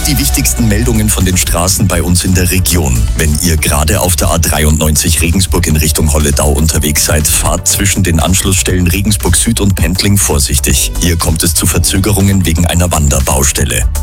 die wichtigsten Meldungen von den Straßen bei uns in der Region. Wenn ihr gerade auf der A93 Regensburg in Richtung Holledau unterwegs seid, fahrt zwischen den Anschlussstellen Regensburg Süd und Pendling vorsichtig. Hier kommt es zu Verzögerungen wegen einer Wanderbaustelle.